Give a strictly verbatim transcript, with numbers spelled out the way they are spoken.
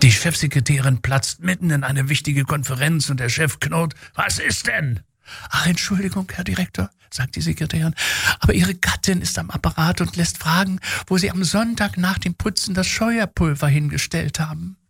Die Chefsekretärin platzt mitten in eine wichtige Konferenz und der Chef knurrt: Was ist denn? Ach, Entschuldigung, Herr Direktor, sagt die Sekretärin, aber Ihre Gattin ist am Apparat und lässt fragen, wo Sie am Sonntag nach dem Putzen das Scheuerpulver hingestellt haben.